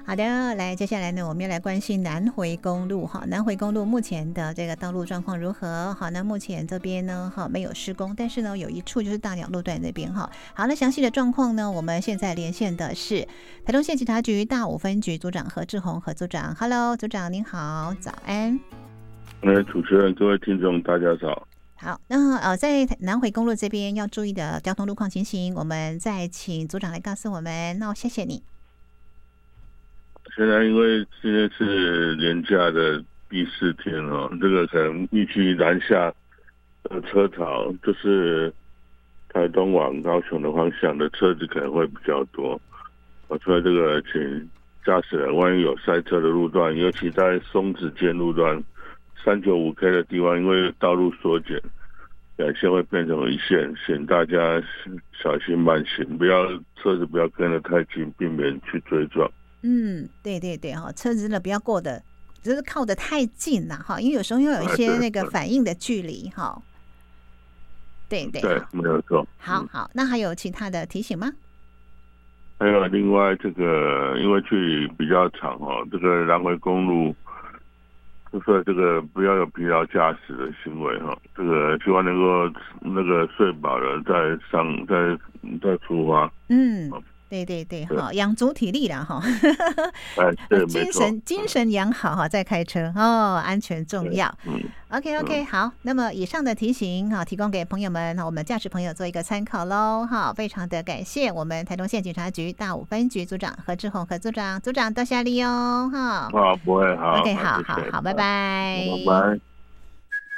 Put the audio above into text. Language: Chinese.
好的，来，接下来呢，我们要来关心南回公路哈。南回公路目前的这个道路状况如何？好，那目前这边呢，哈没有施工，但是呢，有一处就是大鸟路段那边哈。好，那详细的状况呢，我们现在连线的是台东县警察局大武分局组长何志宏何组长。Hello， 组长您好，早安。 主持人，各位听众，大家早。 好，那在南回公路这边要注意的交通路况情形，我们再请组长来告诉我们。那谢谢你。 现在因为今天是连假的第4天哦，这个可能预计南下车潮就是台东往高雄的方向的车子可能会比较多。所以这个请驾驶人万一有塞车的路段，尤其在松子间路段395K 的地方，因为道路缩减，两线会变成1线，请大家小心慢行，车子不要跟得太近，避免去追撞。 对对对哈，车子真的不要过的，就是靠得太近了哈，因为有时候要有一些那个反应的距离哈。对对， 没有错。 好，那还有其他的提醒吗？ 还有另外这个，因为距离比较长哦，这个南回公路，就是这个不要有疲劳驾驶的行为哈，这个希望能够那个睡饱了再出发。 对对对，好，养足体力啦哈， 对， 精神养好哈，再开车哦，安全重要。OK， 好，那么以上的提醒哈，提供给朋友们，我们驾驶朋友做一个参考喽哈，非常的感谢我们台东县警察局大武分局组长何志宏何组长，多谢你哦哈。 不会，好 ，OK， 好，拜拜， 拜拜。